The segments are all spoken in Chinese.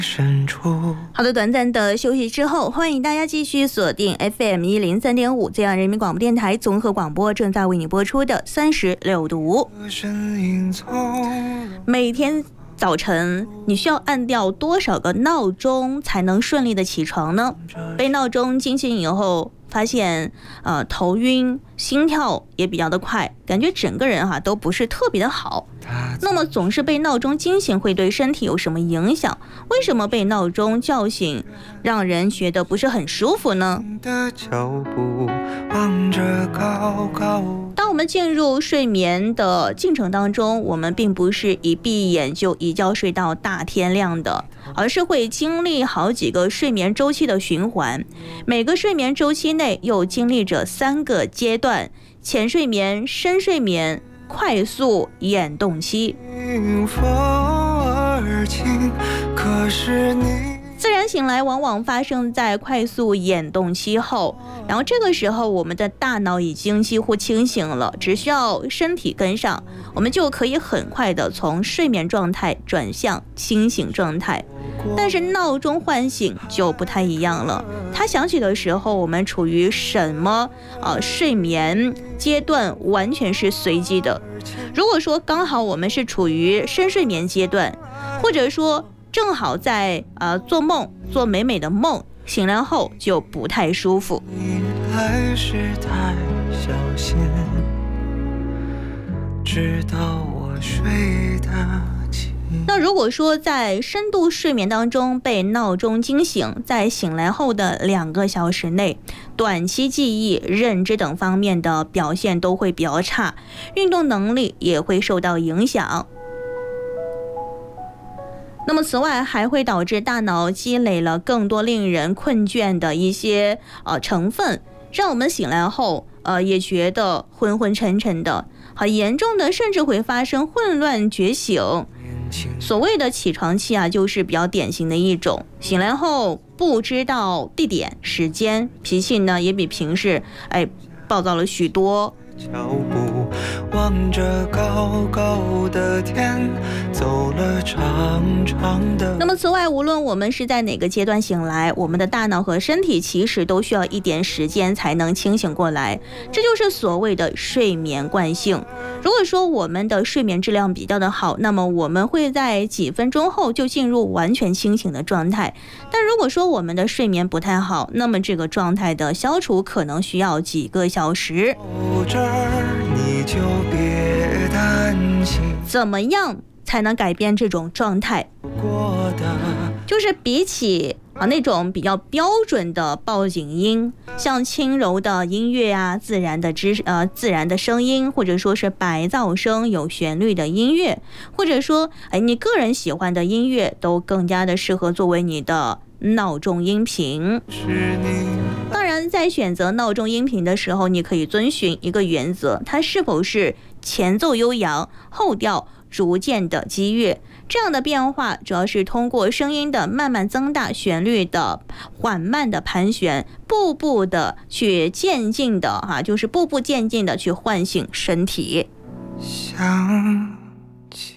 好的，短暂的休息之后，欢迎大家继续锁定 FM103.5这样人民广播电台综合广播正在为你播出的36度。每天早晨你需要按掉多少个闹钟才能顺利的起床呢？被闹钟惊醒以后，发现头晕，心跳也比较的快，感觉整个人都不是特别的好。那么总是被闹钟惊醒会对身体有什么影响？为什么被闹钟叫醒让人觉得不是很舒服呢？当我们进入睡眠的进程当中，我们并不是一闭眼就一觉睡到大天亮的，而是会经历好几个睡眠周期的循环。每个睡眠周期内又经历着3个阶段：浅睡眠、深睡眠、快速眼动期。自然醒来往往发生在快速眼动期后，然后这个时候我们的大脑已经几乎清醒了，只需要身体跟上，我们就可以很快的从睡眠状态转向清醒状态。但是闹钟唤醒就不太一样了，它响起的时候我们处于什么睡眠阶段完全是随机的。如果说刚好我们是处于深睡眠阶段，或者说正好在做梦，做美美的梦，醒来后就不太舒服。直到我睡得起。那如果说在深度睡眠当中被闹钟惊醒，在醒来后的2个小时内，短期记忆、认知等方面的表现都会比较差，运动能力也会受到影响。那么此外还会导致大脑积累了更多令人困倦的一些成分，让我们醒来后也觉得昏昏沉沉的，很严重的甚至会发生混乱觉醒。所谓的起床气就是比较典型的一种，醒来后不知道地点时间，脾气呢也比平时暴躁了许多。脚步望着高高的天，走了长长的。那么此外，无论我们是在哪个阶段醒来，我们的大脑和身体其实都需要一点时间才能清醒过来，这就是所谓的睡眠惯性。如果说我们的睡眠质量比较的好，那么我们会在几分钟后就进入完全清醒的状态。但如果说我们的睡眠不太好，那么这个状态的消除可能需要几个小时。你就别担心，怎么样才能改变这种状态？就是比起那种比较标准的报警音，像轻柔的音乐自然的声音，或者说是白噪声、有旋律的音乐，或者说你个人喜欢的音乐，都更加的适合作为你的闹钟音频。当然在选择闹钟音频的时候，你可以遵循一个原则，它是否是前奏悠扬，后调逐渐的激越。这样的变化主要是通过声音的慢慢增大，旋律的缓慢的盘旋，步步的去渐进的就是步步渐进的去唤醒身体。想起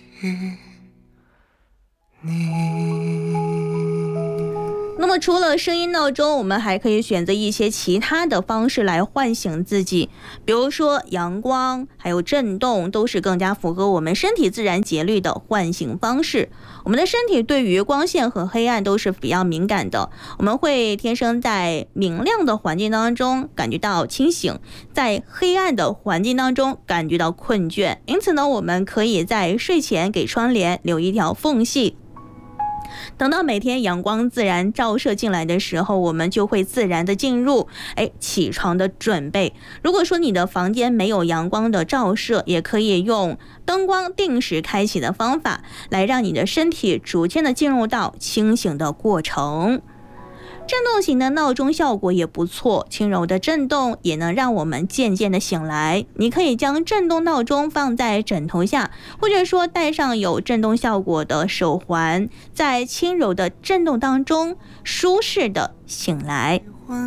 你。那么除了声音闹钟，我们还可以选择一些其他的方式来唤醒自己，比如说阳光还有震动，都是更加符合我们身体自然节律的唤醒方式。我们的身体对于光线和黑暗都是比较敏感的，我们会天生在明亮的环境当中感觉到清醒，在黑暗的环境当中感觉到困倦。因此呢，我们可以在睡前给窗帘留一条缝隙，等到每天阳光自然照射进来的时候，我们就会自然的进入起床的准备。如果说你的房间没有阳光的照射，也可以用灯光定时开启的方法来让你的身体逐渐的进入到清醒的过程。震动型的闹钟效果也不错，轻柔的震动也能让我们渐渐的醒来。你可以将震动闹钟放在枕头下，或者说戴上有震动效果的手环，在轻柔的震动当中舒适的醒来。